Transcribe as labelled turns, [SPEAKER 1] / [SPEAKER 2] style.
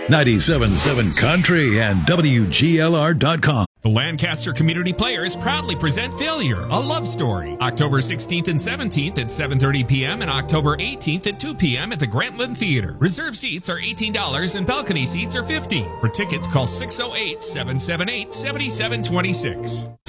[SPEAKER 1] 97.7 Country and WGLR.com.
[SPEAKER 2] The Lancaster Community Players proudly present Failure, a Love Story, October 16th and 17th at 7:30 p.m. and October 18th at 2 p.m. at the Grantland Theater. Reserve seats are $18 and balcony seats are $50. For tickets, call 608-778-7726.